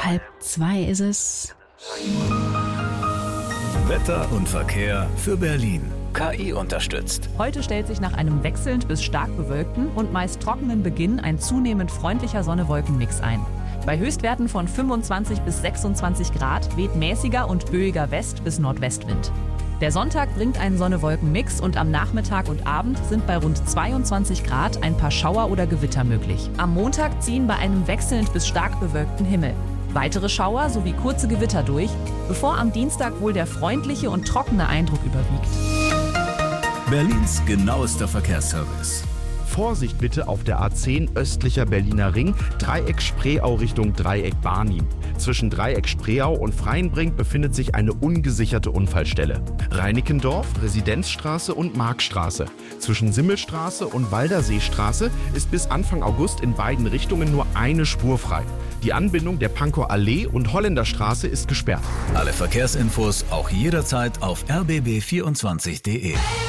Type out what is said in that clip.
1:30 ist es. Wetter und Verkehr für Berlin. KI unterstützt. Heute stellt sich nach einem wechselnd bis stark bewölkten und meist trockenen Beginn ein zunehmend freundlicher Sonne-Wolken-Mix ein. Bei Höchstwerten von 25 bis 26 Grad weht mäßiger und böiger West- bis Nordwestwind. Der Sonntag bringt einen Sonne-Wolken-Mix und am Nachmittag und Abend sind bei rund 22 Grad ein paar Schauer oder Gewitter möglich. Am Montag ziehen bei einem wechselnd bis stark bewölkten Himmel weitere Schauer sowie kurze Gewitter durch, bevor am Dienstag wohl der freundliche und trockene Eindruck überwiegt. Berlins genauester Verkehrsservice. Vorsicht bitte auf der A10 östlicher Berliner Ring, Dreieck Spreeau Richtung Dreieck Barnim. Zwischen Dreieck Spreeau und Freienbrink befindet sich eine ungesicherte Unfallstelle. Reinickendorf, Residenzstraße und Markstraße. Zwischen Simmelstraße und Walderseestraße ist bis Anfang August in beiden Richtungen nur eine Spur frei. Die Anbindung der Pankower Allee und Holländerstraße ist gesperrt. Alle Verkehrsinfos auch jederzeit auf rbb24.de.